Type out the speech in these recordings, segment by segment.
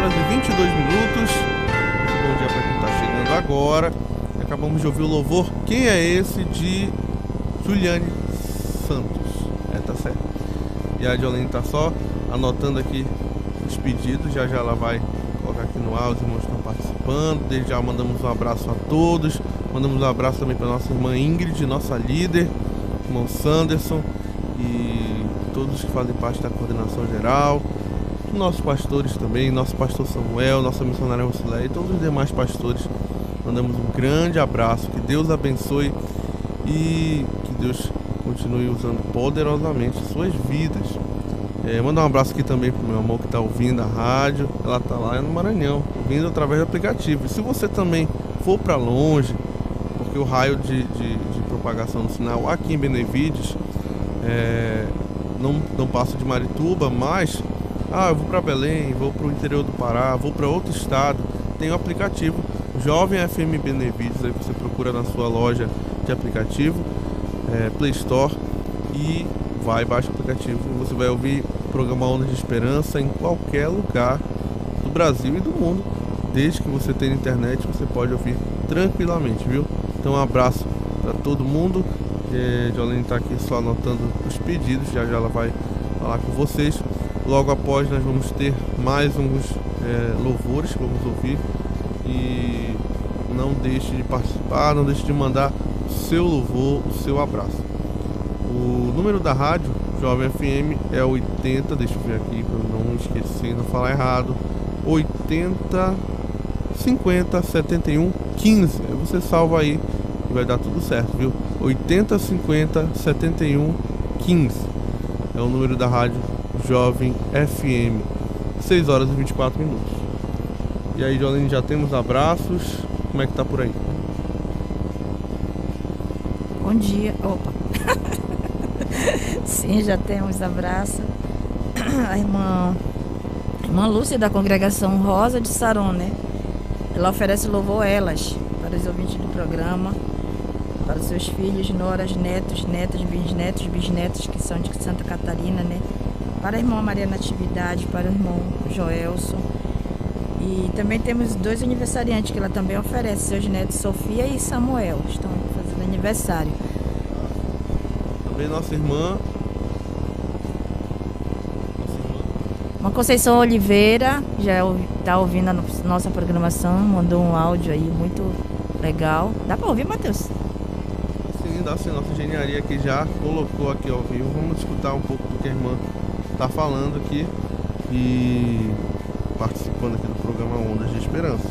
horas e 22 minutos. Bom dia para quem está chegando agora. Acabamos de ouvir o louvor Quem é Esse? De Juliane Santos. Tá certo. E a Jolene tá só anotando aqui os pedidos. Já ela vai colocar aqui no áudio. Os irmãos estão participando. Desde já mandamos um abraço a todos. Mandamos um abraço também para nossa irmã Ingrid, nossa líder, irmão Sanderson e todos que fazem parte da coordenação geral. Nossos pastores também, nosso pastor Samuel, nossa missionária Rosilé e todos os demais pastores. Mandamos um grande abraço, que Deus abençoe e que Deus continue usando poderosamente suas vidas. Mandar um abraço aqui também pro meu amor que está ouvindo a rádio. Ela está lá no Maranhão, ouvindo através do aplicativo. E se você também for para longe, porque o raio de propagação do sinal aqui em Benevides não passa de Marituba, mas eu vou para Belém, vou para o interior do Pará, vou para outro estado, tem o aplicativo Jovem FM Benevides, aí você procura na sua loja de aplicativo, Play Store, e baixa o aplicativo e você vai ouvir o programa Onda de Esperança em qualquer lugar do Brasil e do mundo. Desde que você tenha internet, você pode ouvir tranquilamente, viu? Então um abraço para todo mundo. Jolene está aqui só anotando os pedidos, já ela vai falar com vocês. Logo após nós vamos ter mais uns louvores que vamos ouvir. E não deixe de participar, não deixe de mandar o seu louvor, o seu abraço. O número da rádio Jovem FM é 80, deixa eu ver aqui para eu não esquecer, não falar errado, 80 50 71 15. Aí você salva aí e vai dar tudo certo, viu? 80 50 71 15 é o número da rádio Jovem FM. 6 horas e 24 minutos. E aí, Jolene, já temos abraços. Como é que tá por aí? Bom dia. Opa. Sim, já temos abraço. A irmã Lúcia da congregação Rosa de Saron, né? Ela oferece louvor elas para os ouvintes do programa, para os seus filhos, noras, netos, netas, bisnetos que são de Santa Catarina, né? Para a irmã Maria Natividade, para o irmão Joelson. E também temos 2 aniversariantes que ela também oferece, seus netos Sofia e Samuel, estão fazendo aniversário. Também nossa irmã Uma Conceição Oliveira, já está ouvindo a nossa programação, mandou um áudio aí muito legal. Dá para ouvir, Matheus? Sim, dá sim, nossa engenharia aqui já colocou aqui ao vivo. Vamos escutar um pouco do que a irmã está falando aqui e participando aqui do programa Ondas de Esperança.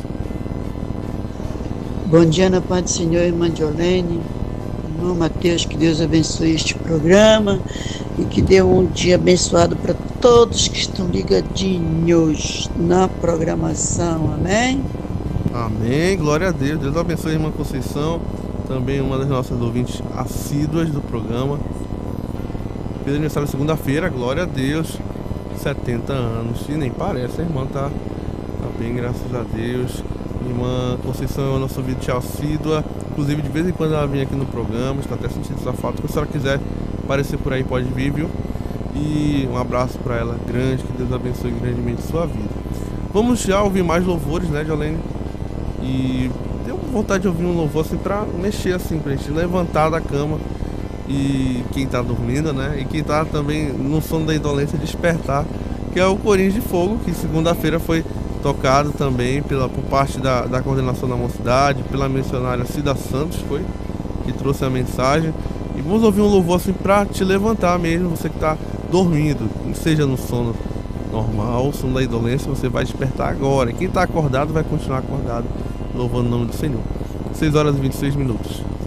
Bom dia na paz do Senhor, irmã Jolene, irmão Matheus, que Deus abençoe este programa e que dê um dia abençoado para todos que estão ligadinhos na programação, amém? Amém, glória a Deus. Deus abençoe a irmã Conceição, também uma das nossas ouvintes assíduas do programa. Fez aniversário segunda-feira, glória a Deus, 70 anos, e nem parece, a irmã tá bem, graças a Deus. Irmã Conceição é a nossa ouvinte assídua, inclusive de vez em quando ela vem aqui no programa, está até sentindo essa falta. Se a senhora quiser aparecer por aí, pode vir, viu? E um abraço para ela grande, que Deus abençoe grandemente sua vida. Vamos já ouvir mais louvores, né, Jolene? E deu vontade de ouvir um louvor assim pra mexer, assim, pra gente levantar da cama. E quem tá dormindo, né? E quem tá também no sono da indolência despertar, que é o Corinhos de Fogo, que segunda-feira foi tocado também por parte da coordenação da mocidade, pela missionária Cida Santos, que trouxe a mensagem. E vamos ouvir um louvor assim pra te levantar mesmo, você que tá dormindo, seja no sono normal, sono da indolência, você vai despertar agora. E quem tá acordado vai continuar acordado, louvando o nome do Senhor. 6 horas e 26 minutos.